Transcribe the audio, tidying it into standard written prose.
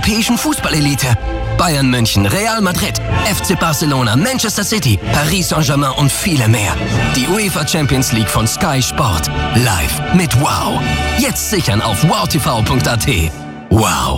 europäischen Fußballelite. Bayern München, Real Madrid, FC Barcelona, Manchester City, Paris Saint-Germain und viele mehr. Die UEFA Champions League von Sky Sport. Live mit Wow. Jetzt sichern auf wowtv.at. Wow.